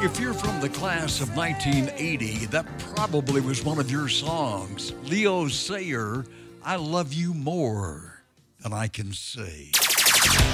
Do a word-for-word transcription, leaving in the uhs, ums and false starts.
If you're from the class of nineteen eighty, that probably was one of your songs. Leo Sayer, I Love You More Than I Can Say.